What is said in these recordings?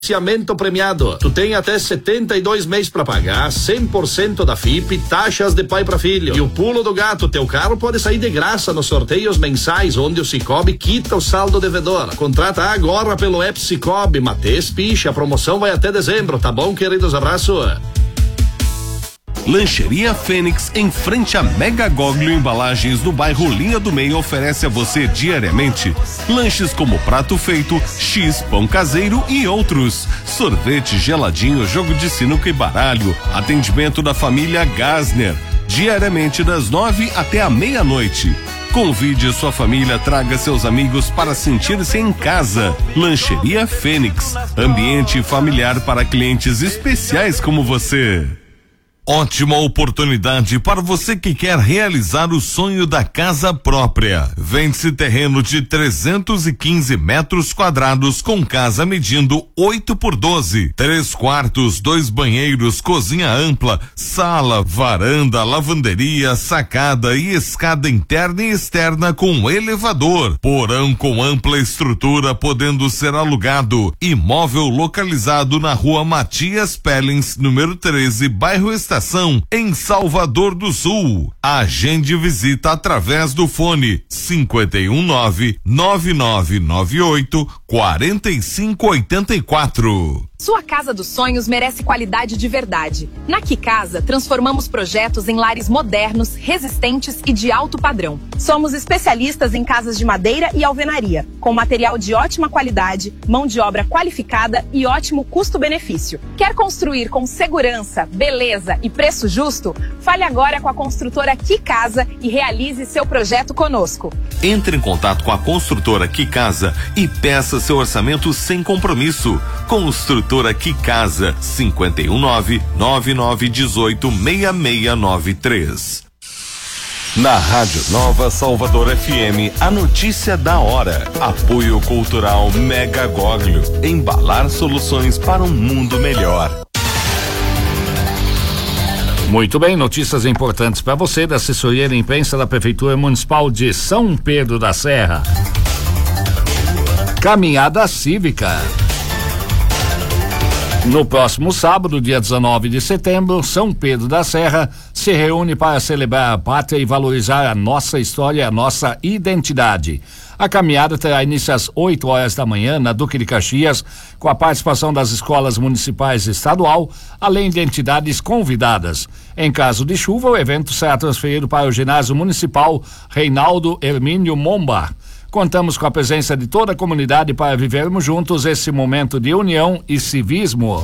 Financiamento premiado. Tu tem até 72 meses para pagar, 100% da FIP, taxas de pai para filho. E o pulo do gato, teu carro pode sair de graça nos sorteios mensais, onde o Cicobi quita o saldo devedor. Contrata agora pelo app Cicobi, Mates Picha, a promoção vai até dezembro, tá bom, queridos? Abraço. Lancheria Fênix, em frente a Mega Goglio Embalagens, no bairro Linha do Meio, oferece a você diariamente lanches como prato feito, X, pão caseiro e outros. Sorvete, geladinho, jogo de sinuca e baralho. Atendimento da família Gasner, diariamente das 9 até a meia-noite. Convide sua família, traga seus amigos para sentir-se em casa. Lancheria Fênix, ambiente familiar para clientes especiais como você. Ótima oportunidade para você que quer realizar o sonho da casa própria. Vende-se terreno de 315 metros quadrados com casa medindo 8x12, 3 quartos, 2 banheiros, cozinha ampla, sala, varanda, lavanderia, sacada e escada interna e externa com elevador. Porão com ampla estrutura podendo ser alugado. Imóvel localizado na rua Matias Pellens, número 13, bairro Estação, em Salvador do Sul. Agende visita através do fone 519-9998-4584. Sua casa dos sonhos merece qualidade de verdade. Na Que Casa, transformamos projetos em lares modernos, resistentes e de alto padrão. Somos especialistas em casas de madeira e alvenaria, com material de ótima qualidade, mão de obra qualificada e ótimo custo-benefício. Quer construir com segurança, beleza e preço justo? Fale agora com a construtora Que Casa e realize seu projeto conosco. Entre em contato com a construtora Que Casa e peça seu orçamento sem compromisso. Construtora Que Casa, 519-9918-6693. Na Rádio Nova Salvador FM, a notícia da hora. Apoio Cultural Mega Goglio. Embalar soluções para um mundo melhor. Muito bem, notícias importantes para você da assessoria de imprensa da Prefeitura Municipal de São Pedro da Serra. Caminhada Cívica. No próximo sábado, dia 19 de setembro, São Pedro da Serra se reúne para celebrar a pátria e valorizar a nossa história e a nossa identidade. A caminhada terá início às 8 horas da manhã na Duque de Caxias, com a participação das escolas municipais e estadual, além de entidades convidadas. Em caso de chuva, o evento será transferido para o ginásio municipal Reinaldo Hermínio Momba. Contamos com a presença de toda a comunidade para vivermos juntos esse momento de união e civismo.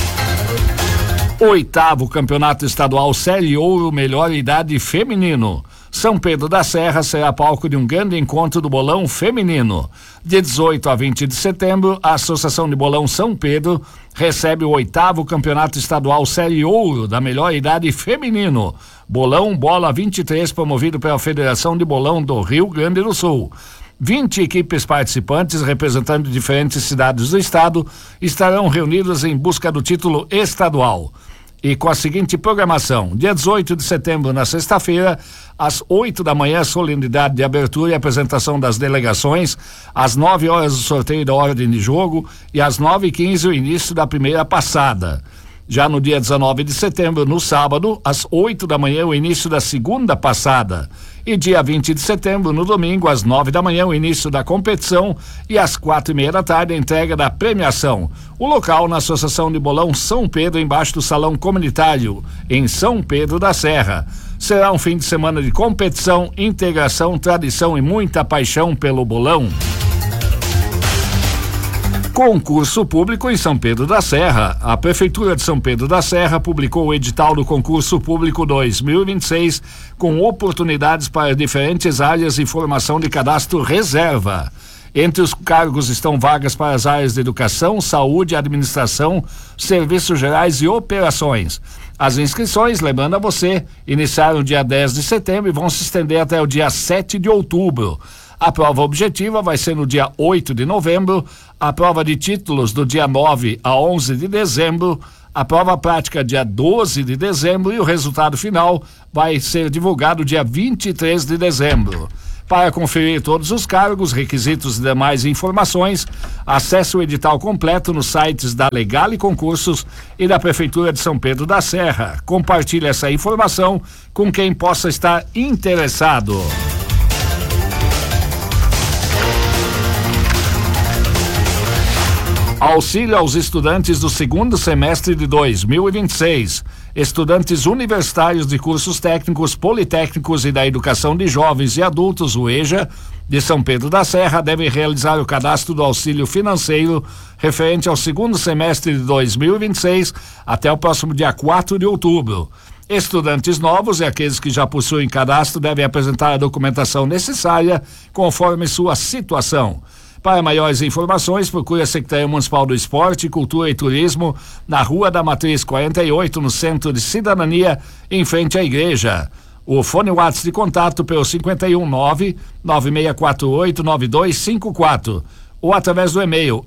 8º Campeonato Estadual Série Ouro Melhor Idade Feminino. São Pedro da Serra será palco de um grande encontro do bolão feminino. De 18 a 20 de setembro, a Associação de Bolão São Pedro recebe o 8º Campeonato Estadual Série Ouro da Melhor Idade Feminino. Bolão Bola 23, promovido pela Federação de Bolão do Rio Grande do Sul. 20 equipes participantes, representando diferentes cidades do estado, estarão reunidas em busca do título estadual. E com a seguinte programação: dia 18 de setembro, na sexta-feira, às 8 da manhã, solenidade de abertura e apresentação das delegações, às 9 horas o sorteio da ordem de jogo e às 9h15 o início da primeira passada. Já no dia 19 de setembro, no sábado, às 8 da manhã, o início da segunda passada. E dia 20 de setembro, no domingo, às 9 da manhã, o início da competição e às 4h30 da tarde, a entrega da premiação. O local na Associação de Bolão São Pedro, embaixo do Salão Comunitário, em São Pedro da Serra. Será um fim de semana de competição, integração, tradição e muita paixão pelo bolão. Concurso público em São Pedro da Serra. A Prefeitura de São Pedro da Serra publicou o edital do Concurso Público 2026 com oportunidades para diferentes áreas e formação de cadastro reserva. Entre os cargos estão vagas para as áreas de educação, saúde, administração, serviços gerais e operações. As inscrições, lembrando a você, iniciaram dia 10 de setembro e vão se estender até o dia 7 de outubro. A prova objetiva vai ser no dia 8 de novembro, a prova de títulos do dia 9 a 11 de dezembro, a prova prática dia 12 de dezembro e o resultado final vai ser divulgado dia 23 de dezembro. Para conferir todos os cargos, requisitos e demais informações, acesse o edital completo nos sites da Legale Concursos e da Prefeitura de São Pedro da Serra. Compartilhe essa informação com quem possa estar interessado. Auxílio aos estudantes do segundo semestre de 2026. Estudantes universitários de cursos técnicos, politécnicos e da educação de jovens e adultos, o EJA, de São Pedro da Serra, devem realizar o cadastro do auxílio financeiro referente ao segundo semestre de 2026 até o próximo dia 4 de outubro. Estudantes novos e aqueles que já possuem cadastro devem apresentar a documentação necessária conforme sua situação. Para maiores informações, procure a Secretaria Municipal do Esporte, Cultura e Turismo, na Rua da Matriz 48, no Centro de Cidadania, em frente à igreja. O fone WhatsApp de contato pelo 519-9648-9254 ou através do e-mail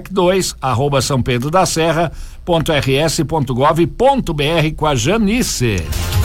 smec2@sampedrodaserra.rs.gov.br com a Janice.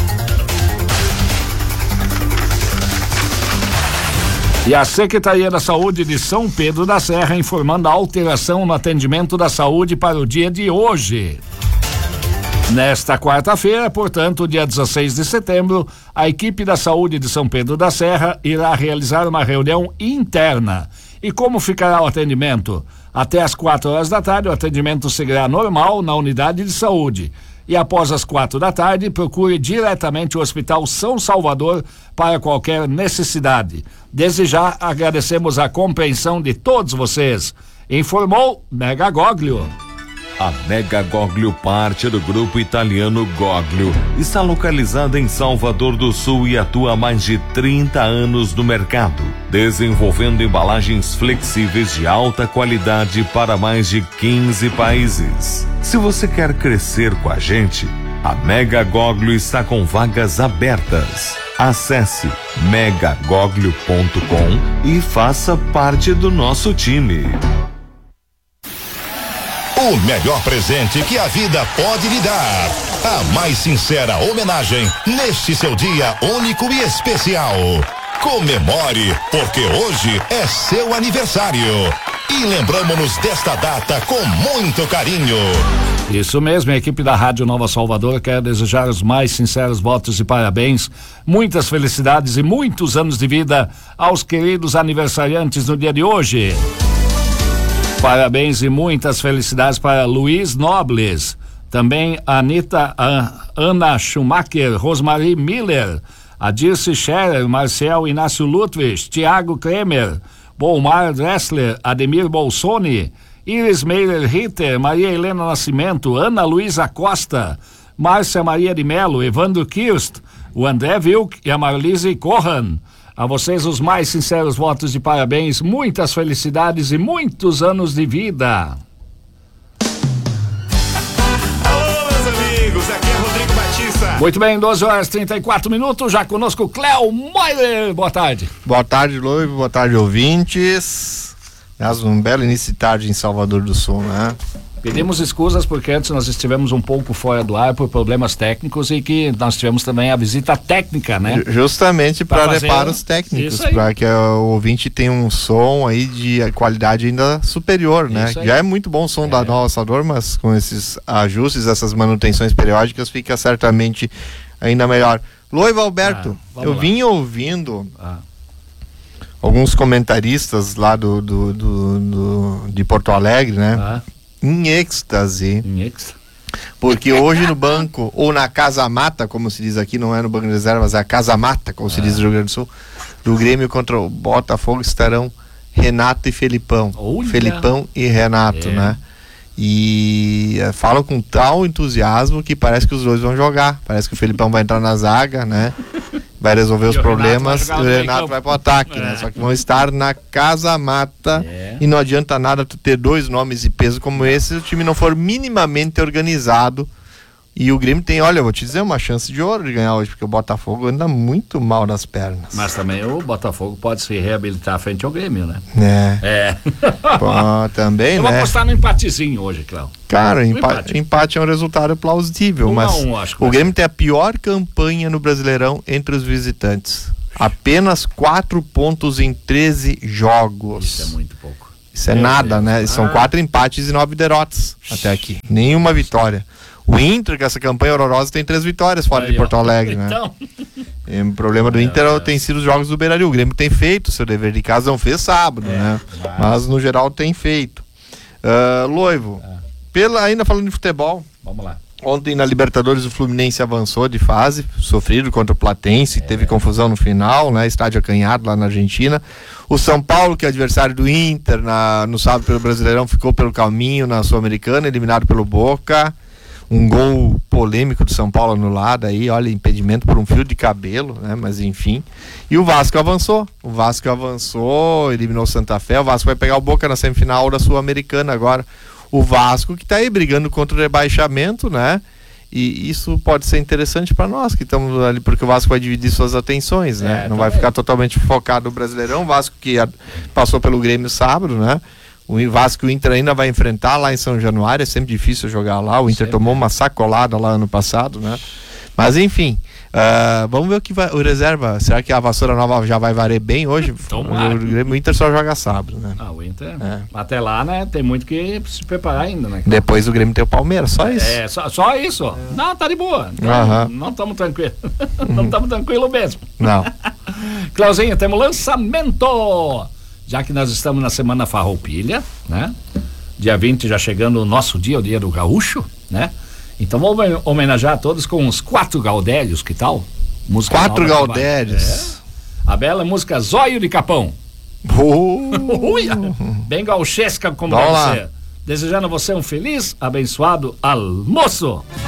E a Secretaria da Saúde de São Pedro da Serra informando a alteração no atendimento da saúde para o dia de hoje. Nesta quarta-feira, portanto, dia 16 de setembro, a equipe da saúde de São Pedro da Serra irá realizar uma reunião interna. E como ficará o atendimento? Até às 4 horas da tarde, o atendimento seguirá normal na unidade de saúde. E após as 4 da tarde, procure diretamente o Hospital São Salvador para qualquer necessidade. Desde já, agradecemos a compreensão de todos vocês. Informou Mega Goglio. A Mega Goglio, parte do grupo italiano Goglio, está localizada em Salvador do Sul e atua há mais de 30 anos no mercado, desenvolvendo embalagens flexíveis de alta qualidade para mais de 15 países. Se você quer crescer com a gente, a Mega Goglio está com vagas abertas. Acesse megagoglio.com e faça parte do nosso time. O melhor presente que a vida pode lhe dar. A mais sincera homenagem neste seu dia único e especial. Comemore, porque hoje é seu aniversário. E lembramos-nos desta data com muito carinho. Isso mesmo, a equipe da Rádio Nova Salvador quer desejar os mais sinceros votos e parabéns, muitas felicidades e muitos anos de vida aos queridos aniversariantes no dia de hoje. Parabéns e muitas felicidades para Luiz Nobles, também Anitta Ana Schumacher, Rosmarie Miller, Adirce Scherer, Marcel Inácio Ludwig, Tiago Kremer, Bolmar Dressler, Ademir Bolsoni, Iris Meirer Ritter, Maria Helena Nascimento, Ana Luísa Costa, Márcia Maria de Melo, Evandro Kirst, o André Wilk e a Marlise Corran. A vocês os mais sinceros votos de parabéns, muitas felicidades e muitos anos de vida. Alô, meus amigos, aqui é Rodrigo Batista. Muito bem, 12h34, já conosco Cléo Moiler. Boa tarde. Boa tarde, Loivo, boa tarde, ouvintes. Aliás, um belo início de tarde em Salvador do Sul, né? Pedimos escusas porque antes nós estivemos um pouco fora do ar por problemas técnicos e que nós tivemos também a visita técnica, né? Justamente para reparos técnicos, para que o ouvinte tenha um som aí de qualidade ainda superior, né? Já é muito bom o som da Nova Salvador, mas com esses ajustes, essas manutenções periódicas, fica certamente ainda melhor. Loivo Alberto, eu vim ouvindo alguns comentaristas lá de Porto Alegre, né? Em êxtase. Porque hoje no banco, ou na Casa Mata, como se diz aqui, não é no Banco de Reservas, é a Casa Mata, como se diz no Rio Grande do Sul, do Grêmio contra o Botafogo estarão Renato e Felipão. Felipão e Renato, né? E falam com tal entusiasmo que parece que os dois vão jogar. Parece que o Felipão vai entrar na zaga, né? Vai resolver os problemas e o Renato vai pro ataque, né? Só que vão estar na Casa Mata e não adianta nada tu ter dois nomes de peso como esse se o time não for minimamente organizado. E o Grêmio tem, olha, eu vou te dizer, uma chance de ouro de ganhar hoje, porque o Botafogo anda muito mal nas pernas. Mas também o Botafogo pode se reabilitar frente ao Grêmio, né? Pô, também, eu né? vou apostar no empatezinho hoje, Cláudio. Cara, empate é um resultado plausível, mas o Grêmio tem a pior campanha no Brasileirão entre os visitantes. Apenas 4 pontos em 13 jogos. Isso é muito pouco. Isso é nada, né? São 4 empates e 9 derrotas até aqui. Nenhuma vitória. O Inter, com essa campanha horrorosa, tem 3 vitórias fora de Porto Alegre, né? Então... O problema do Inter tem sido os jogos do Beira-Rio. O Grêmio tem feito seu dever de casa, não fez sábado, né? Mas no geral tem feito. Loivo, ainda falando de futebol. Vamos lá. Ontem na Libertadores o Fluminense avançou de fase, sofrido contra o Platense, teve confusão no final, né? Estádio acanhado lá na Argentina. O São Paulo, que é adversário do Inter no sábado pelo Brasileirão, ficou pelo caminho na Sul-Americana, eliminado pelo Boca. Um gol polêmico do São Paulo anulado aí, olha, impedimento por um fio de cabelo, né? Mas enfim. E o Vasco avançou. Eliminou o Santa Fé. O Vasco vai pegar o Boca na semifinal da Sul-Americana agora. O Vasco que está aí brigando contra o rebaixamento, né? E isso pode ser interessante para nós que estamos ali, porque o Vasco vai dividir suas atenções, né? Não vai ficar totalmente focado no Brasileirão. O Vasco que passou pelo Grêmio sábado, né? O Vasco e o Inter ainda vai enfrentar lá em São Januário, é sempre difícil jogar lá. O Inter tomou uma sacolada lá ano passado, né? Mas enfim, vamos ver o que vai. O reserva, será que a vassoura nova já vai valer bem hoje? O Inter só joga sábado, né? O Inter. Até lá, né? Tem muito que se preparar ainda, né? Depois o Grêmio tem o Palmeiras, só isso. Só isso. Não, tá de boa. Não estamos tranquilos. Não estamos tranquilos mesmo. Não. Clauzinho, temos lançamento! Já que nós estamos na Semana Farroupilha, né? Dia 20 já chegando o nosso dia, o dia do gaúcho, né? Então vamos homenagear a todos com uns 4 Gaudérios, que tal? Música 4 Gaudérios. A bela música Zóio de Capão. Bem gauchesca como deve ser. Desejando a você um feliz, abençoado almoço.